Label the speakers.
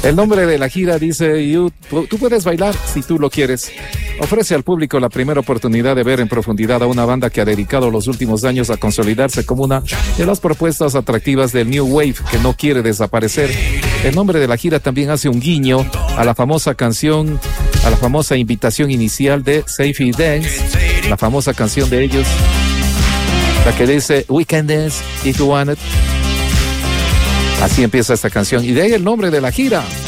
Speaker 1: El nombre de la gira dice, tú puedes bailar si tú lo quieres. Ofrece al público la primera oportunidad de ver en profundidad a una banda que ha dedicado los últimos años a consolidarse como una de las propuestas atractivas del New Wave que no quiere desaparecer. El nombre de la gira también hace un guiño a la famosa canción, a la famosa invitación inicial de Safety Dance, la famosa canción de ellos, la que dice We Can Dance If You Want It. Así empieza esta canción y de ahí el nombre de la gira.